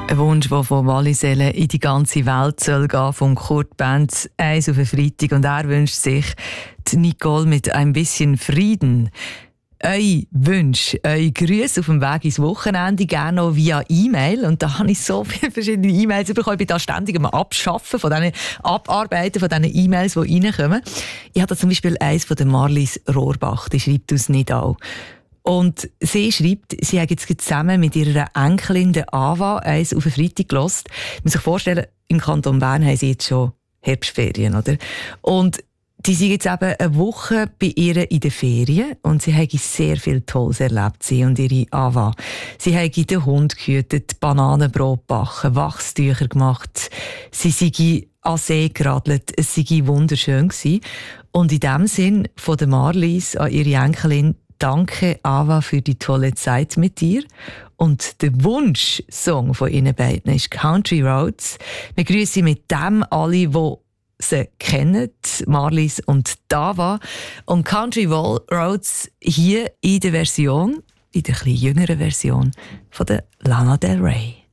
Ein Wunsch, der von Wallisellen in die ganze Welt soll gehen, von Kurt Benz, eins auf den Freitag. Und er wünscht sich die Nicole mit ein bisschen Frieden. Eure Wünsche, eure Grüße auf dem Weg ins Wochenende, gerne auch via E-Mail. Und da habe ich so viele verschiedene E-Mails bekommen. Ich bin da ständig am Abschaffen von diesen Abarbeiten von diesen E-Mails, die reinkommen. Ich habe da zum Beispiel eins von der Marlies Rohrbach, die schreibt aus Nidau. Und sie schreibt, sie hat jetzt zusammen mit ihrer Enkelin, der Ava, eins auf den Freitag gehört. Man muss sich vorstellen, im Kanton Bern haben sie jetzt schon Herbstferien, oder? Und die sind jetzt eben eine Woche bei ihr in den Ferien und sie haben sehr viel Tolles erlebt, sie und ihre Ava. Sie haben den Hund gehütet, Bananenbrot gebacken, Wachstücher gemacht. Sie sind an See geradelt, es sei wunderschön gewesen. Und in dem Sinn von der Marlies an ihre Enkelin: Danke, Ava, für die tolle Zeit mit dir. Und der Wunschsong von Ihnen beiden ist Country Roads. Wir grüßen mit dem alle, die sie kennen, Marlies und Ava. Und Country Roads hier in der Version, in der etwas jüngeren Version von der Lana Del Rey.